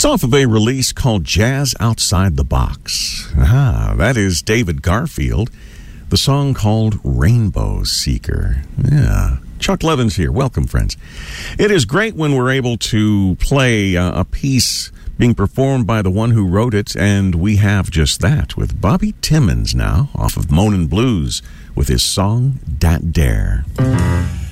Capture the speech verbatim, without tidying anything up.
It's off of a release called Jazz Outside the Box. Ah, that is David Garfield. The song called Rainbow Seeker. Yeah. Chuck Levins here. Welcome, friends. It is great when we're able to play uh, a piece being performed by the one who wrote it, and we have just that with Bobby Timmons now, off of Moanin' Blues, with his song, Dat Dare.